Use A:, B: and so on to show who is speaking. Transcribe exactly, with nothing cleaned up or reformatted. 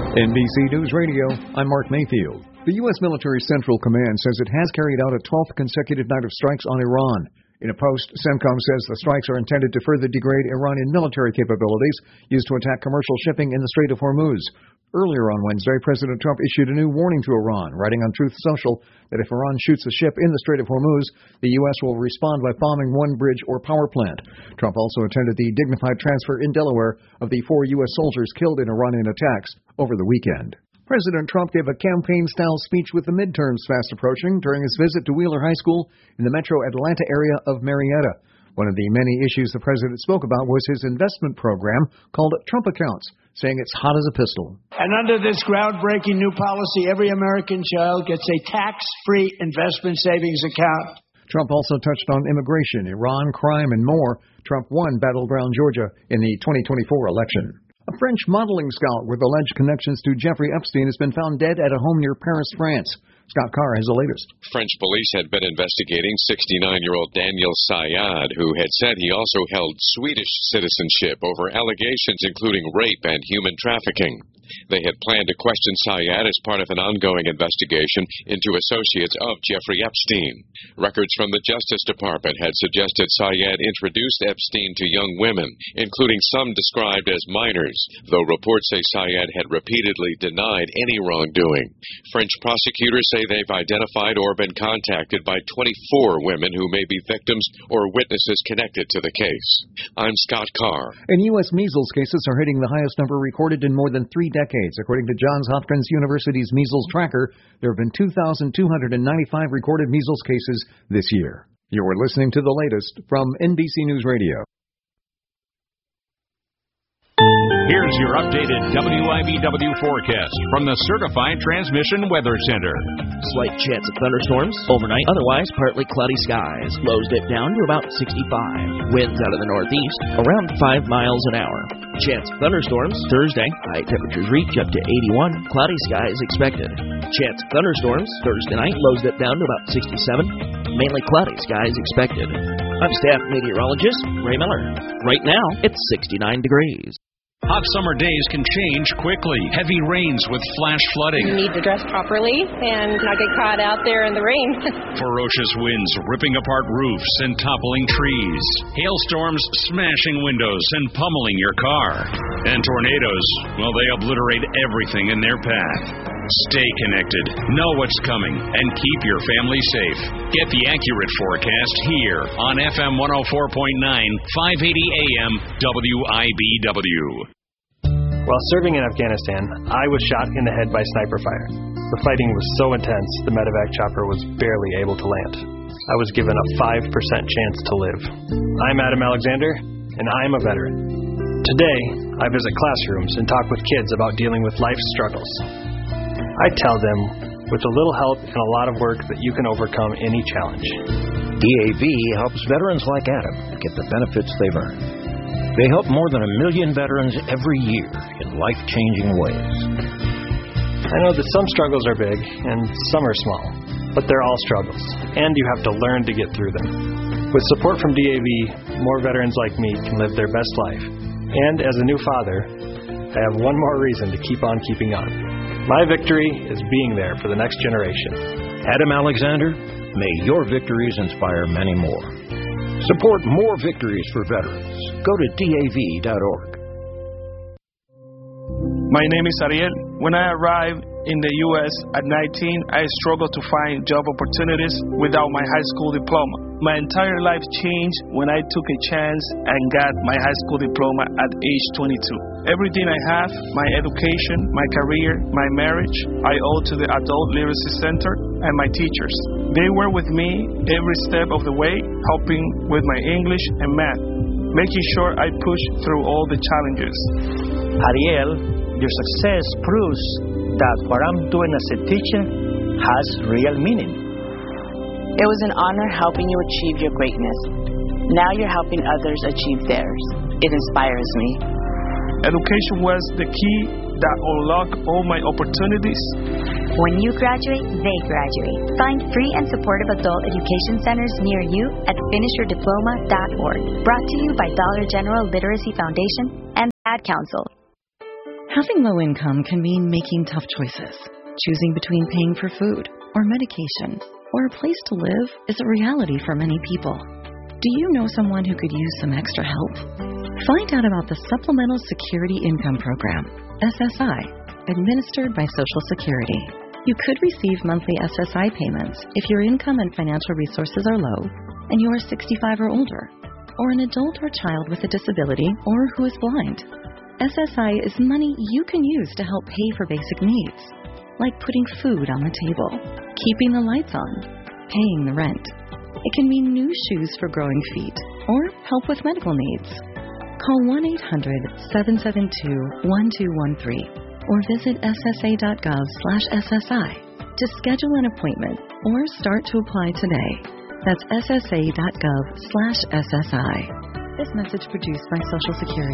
A: N B C News Radio, I'm Mark Mayfield. The U S Military Central Command says it has carried out a twelfth consecutive night of strikes on Iran. In a post, CENTCOM says the strikes are intended to further degrade Iranian military capabilities used to attack commercial shipping in the Strait of Hormuz. Earlier on Wednesday, President Trump issued a new warning to Iran, writing on Truth Social that if Iran shoots a ship in the Strait of Hormuz, the U S will respond by bombing one bridge or power plant. Trump also attended the dignified transfer in Delaware of the four U S soldiers killed in Iranian attacks over the weekend. President Trump gave a campaign-style speech with the midterms fast approaching during his visit to Wheeler High School in the metro Atlanta area of Marietta. One of the many issues the president spoke about was his investment program called Trump Accounts, saying it's hot as a pistol.
B: And under this groundbreaking new policy, every American child gets a tax-free investment savings account.
A: Trump also touched on immigration, Iran, crime, and more. Trump won battleground Georgia in the twenty twenty-four election. A French modeling scout with alleged connections to Jeffrey Epstein has been found dead at a home near Paris, France. Scott Carr has the latest.
C: French police had been investigating sixty-nine-year-old Daniel Sayad, who had said he also held Swedish citizenship over allegations including rape and human trafficking. They had planned to question Sayad as part of an ongoing investigation into associates of Jeffrey Epstein. Records from the Justice Department had suggested Sayad introduced Epstein to young women, including some described as minors, though reports say Sayad had repeatedly denied any wrongdoing. French prosecutors say they've identified or been contacted by twenty-four women who may be victims or witnesses connected to the case. I'm Scott Carr.
A: And U S measles cases are hitting the highest number recorded in more than three decades. According to Johns Hopkins University's measles tracker, there have been two thousand two hundred ninety-five recorded measles cases this year. You're listening to the latest from N B C News Radio.
D: Here's your updated W I B W forecast from the Certified Transmission Weather Center.
E: Slight chance of thunderstorms overnight. Otherwise, partly cloudy skies. Lows dip down to about sixty-five. Winds out of the northeast around five miles an hour. Chance of thunderstorms Thursday. High temperatures reach up to eighty-one. Cloudy skies expected. Chance of thunderstorms Thursday night. Lows dip down to about sixty-seven. Mainly cloudy skies expected. I'm staff meteorologist Ray Miller. Right now, it's sixty-nine degrees.
D: Hot summer days can change quickly. Heavy rains with flash flooding.
F: You need to dress properly and not get caught out there in the rain.
D: Ferocious winds ripping apart roofs and toppling trees. Hailstorms smashing windows and pummeling your car. And tornadoes, well, they obliterate everything in their path. Stay connected, know what's coming, and keep your family safe. Get the accurate forecast here on F M one oh four point nine, five eighty A M W I B W.
G: While serving in Afghanistan, I was shot in the head by sniper fire. The fighting was so intense, the medevac chopper was barely able to land. I was given a five percent chance to live. I'm Adam Alexander, and I'm a veteran. Today, I visit classrooms and talk with kids about dealing with life's struggles. I tell them, with a little help and a lot of work, that you can overcome any challenge.
H: D A V helps veterans like Adam get the benefits they've earned. They help more than a million veterans every year in life-changing ways.
G: I know that some struggles are big and some are small, but they're all struggles, and you have to learn to get through them. With support from D A V, more veterans like me can live their best life. And as a new father, I have one more reason to keep on keeping on. My victory is being there for the next generation.
H: Adam Alexander, may your victories inspire many more. Support more victories for veterans. Go to D A V dot org.
I: My name is Ariel. When I arrived in the U S at nineteen, I struggled to find job opportunities without my high school diploma. My entire life changed when I took a chance and got my high school diploma at age twenty-two. Everything I have, my education, my career, my marriage, I owe to the Adult Literacy Center and my teachers. They were with me every step of the way, helping with my English and math, making sure I push through all the challenges.
J: Ariel, your success proves that what I'm doing as a teacher has real meaning.
K: It was an honor helping you achieve your greatness. Now you're helping others achieve theirs. It inspires me.
I: Education was the key that unlocked all my opportunities.
L: When you graduate, they graduate. Find free and supportive adult education centers near you at finish your diploma dot org. Brought to you by Dollar General Literacy Foundation and Ad Council.
M: Having low income can mean making tough choices. Choosing between paying for food or medication or a place to live is a reality for many people. Do you know someone who could use some extra help? Find out about the Supplemental Security Income Program, S S I, administered by Social Security. You could receive monthly S S I payments if your income and financial resources are low and you are sixty-five or older, or an adult or child with a disability or who is blind. S S I is money you can use to help pay for basic needs, like putting food on the table, keeping the lights on, paying the rent. It can mean new shoes for growing feet or help with medical needs. Call one eight hundred, seven seven two, one two one three or visit S S A dot gov slash S S I to schedule an appointment or start to apply today. That's S S A dot gov slash S S I. This message produced by Social Security.